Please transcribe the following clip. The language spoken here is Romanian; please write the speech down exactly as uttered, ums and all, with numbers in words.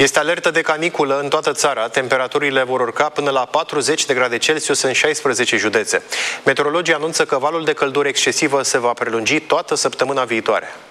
Este alertă de caniculă în toată țara. Temperaturile vor urca până la patruzeci de grade Celsius în șaisprezece județe. Meteorologii anunță că valul de căldură excesivă se va prelungi toată săptămâna viitoare.